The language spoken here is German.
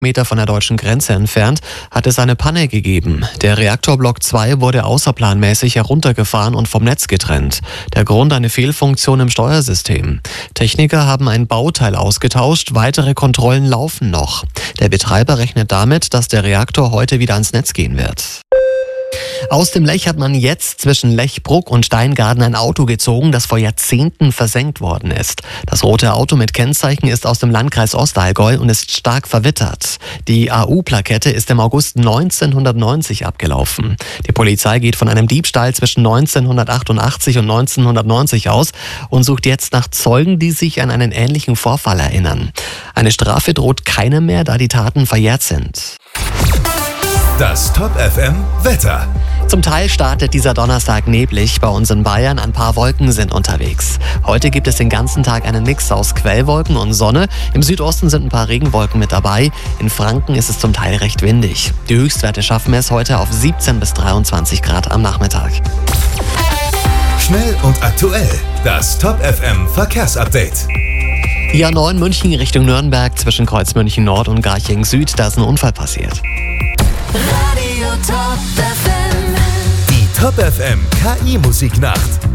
Meter von der deutschen Grenze entfernt, hat es eine Panne gegeben. Der Reaktorblock 2 wurde außerplanmäßig heruntergefahren und vom Netz getrennt. Der Grund eine Fehlfunktion im Steuersystem. Techniker haben ein Bauteil ausgetauscht, weitere Kontrollen laufen noch. Der Betreiber rechnet damit, dass der Reaktor heute wieder ans Netz gehen wird. Aus dem Lech hat man jetzt zwischen Lechbruck und Steingaden ein Auto gezogen, das vor Jahrzehnten versenkt worden ist. Das rote Auto mit Kennzeichen ist aus dem Landkreis Ostallgäu und ist stark verwittert. Die AU-Plakette ist im August 1990 abgelaufen. Die Polizei geht von einem Diebstahl zwischen 1988 und 1990 aus und sucht jetzt nach Zeugen, die sich an einen ähnlichen Vorfall erinnern. Eine Strafe droht keinem mehr, da die Taten verjährt sind. Das Top FM Wetter. Zum Teil startet dieser Donnerstag neblig. Bei uns in Bayern ein paar Wolken sind unterwegs. Heute gibt es den ganzen Tag einen Mix aus Quellwolken und Sonne. Im Südosten sind ein paar Regenwolken mit dabei. In Franken ist es zum Teil recht windig. Die Höchstwerte schaffen es heute auf 17 bis 23 Grad am Nachmittag. Schnell und aktuell. Das Top FM Verkehrsupdate. Die A9 München Richtung Nürnberg zwischen Kreuz München Nord und Garching Süd. Da ist ein Unfall passiert. Radio Top FM. Die Top FM KI Musiknacht.